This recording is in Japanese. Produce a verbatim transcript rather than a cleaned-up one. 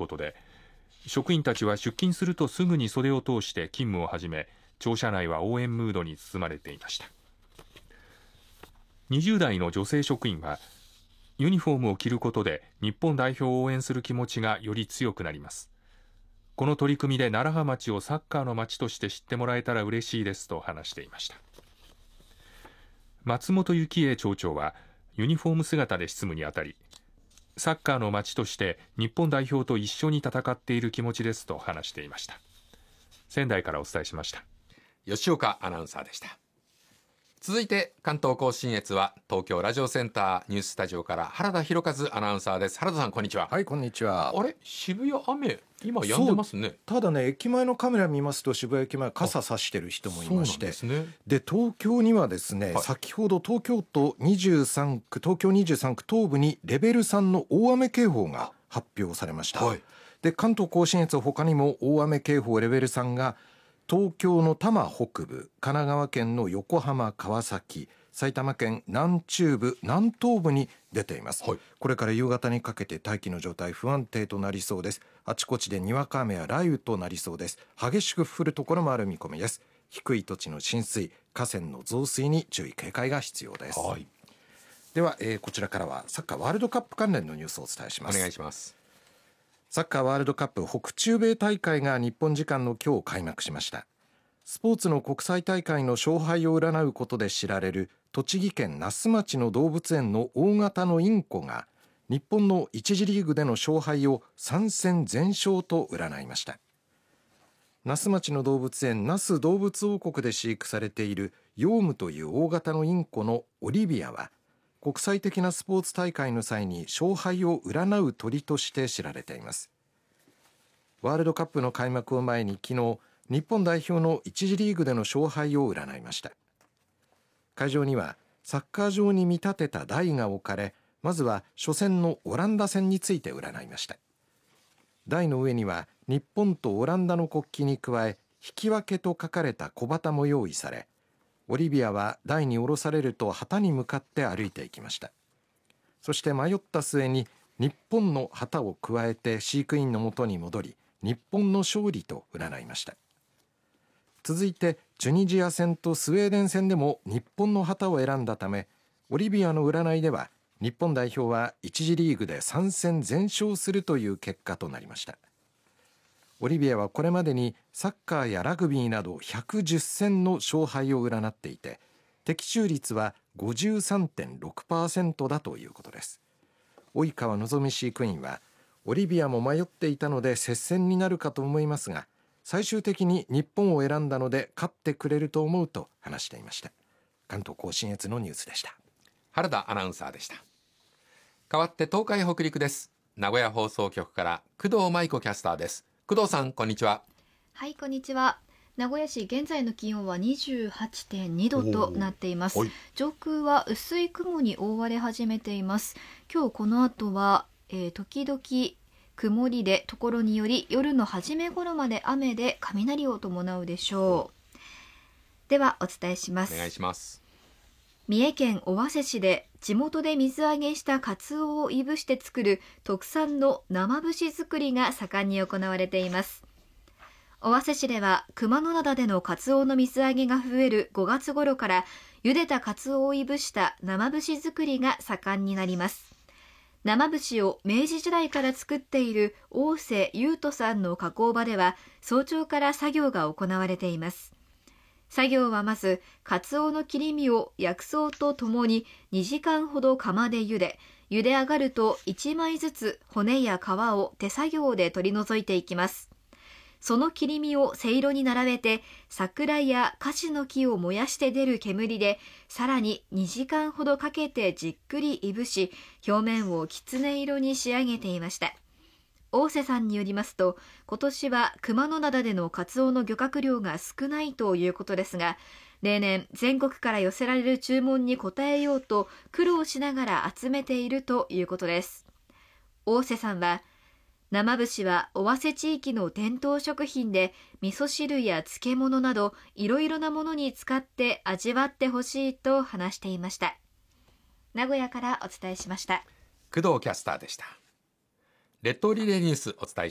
ことで、職員たちは出勤するとすぐに袖を通して勤務を始め、庁舎内は応援ムードに包まれていました。にじゅう代の女性職員は、ユニフォームを着ることで日本代表を応援する気持ちがより強くなります。この取り組みで楢葉町をサッカーの町として知ってもらえたら嬉しいですと話していました。松本幸栄町長はユニフォーム姿で執務にあたり、サッカーの町として日本代表と一緒に戦っている気持ちですと話していました。仙台からお伝えしました。 吉岡アナウンサーでした。続いて関東甲信越は東京ラジオセンターニューススタジオから原田博和アナウンサーです。原田さん、こんにちは。 はい、こんにちは。 あれ、渋谷雨今止んでますね。 ただね、駅前のカメラ見ますと渋谷駅前傘差してる人もいまして、 そうなんですね。 で東京にはですね、はい、先ほど東京都にじゅうさんく東京にじゅうさんく東部にレベルさんの大雨警報が発表されました、はい、で関東甲信越他にも大雨警報レベルさんが東京の多摩北部、神奈川県の横浜、川崎、埼玉県南中部、南東部に出ています、はい、これから夕方にかけて大気の状態不安定となりそうです。あちこちでにわか雨や雷雨となりそうです。激しく降るところもある見込みです。低い土地の浸水、河川の増水に注意警戒が必要です、はい、では、えー、こちらからはサッカーワールドカップ関連のニュースをお伝えします。 お願いします。 サッカーワールドカップ北中米大会が日本時間の今日開幕しました。スポーツの国際大会の勝敗を占うことで知られる栃木県那須町の動物園の大型のインコが日本の一次リーグでの勝敗をさん戦全勝と占いました。那須町の動物園那須動物王国で飼育されているヨウムという大型のインコのオリビアは国際的なスポーツ大会の際に勝敗を占う鳥として知られています。ワールドカップの開幕を前に昨日日本代表の一次リーグでの勝敗を占いました。会場にはサッカー場に見立てた台が置かれ、まずは初戦のオランダ戦について占いました。台の上には日本とオランダの国旗に加え引き分けと書かれた小旗も用意され、オリビアは台に下ろされると旗に向かって歩いていきました。そして迷った末に日本の旗を加えて飼育員のもとに戻り、日本の勝利と占いました。続いてチュニジア戦とスウェーデン戦でも日本の旗を選んだため、オリビアの占いでは日本代表はいち次リーグでさん戦全勝するという結果となりました。オリビアはこれまでにサッカーやラグビーなどひゃくじゅっ戦の勝敗を占っていて、的中率は ごじゅうさんてんろくパーセント だということです。及川望飼育員は、オリビアも迷っていたので接戦になるかと思いますが、最終的に日本を選んだので勝ってくれると思うと話していました。関東甲信越のニュースでした。 原田アナウンサーでした。代わって東海北陸です。名古屋放送局から工藤舞子キャスターです。工藤さん、こんにちは。 はい、こんにちは。名古屋市現在の気温は にじゅうはちてんに 度となっています。上空は薄い雲に覆われ始めています。今日この後は、えー、時々曇りで、ところにより夜の初め頃まで雨で雷を伴うでしょう。ではお伝えします。 お願いします。 三重県尾鷲市で地元で水揚げしたカツオをいぶして作る特産の生節作りが盛んに行われています。尾鷲市では熊野灘でのカツオの水揚げが増えるごがつ頃から茹でたカツオをいぶした生節作りが盛んになります。生節を明治時代から作っている大瀬優斗さんの加工場では早朝から作業が行われています。作業はまずカツオの切り身を薬草とともににじかんほど釜で茹で、茹で上がるといちまいずつ骨や皮を手作業で取り除いていきます。その切り身をせいろに並べて桜やカシの木を燃やして出る煙でさらににじかんほどかけてじっくりいぶし、表面をきつね色に仕上げていました。大瀬さんによりますと、今年は熊野灘でのカツオの漁獲量が少ないということですが、例年全国から寄せられる注文に応えようと苦労しながら集めているということです。大瀬さんは、生節は尾鷲地域の伝統食品で、味噌汁や漬物などいろいろなものに使って味わってほしいと話していました。名古屋からお伝えしました。 工藤キャスターでした。列島リレーニュースお伝えします。